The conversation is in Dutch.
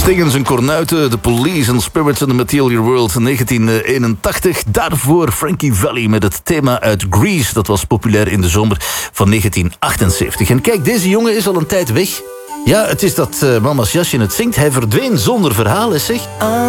Stingens en Kornuiten, The Police and Spirits in the Material World 1981. Daarvoor Frankie Valli met het thema uit Grease. Dat was populair in de zomer van 1978. En kijk, deze jongen is al een tijd weg. Ja, het is dat Mama's Jasje het zingt. Hij verdween zonder verhaal, zeg.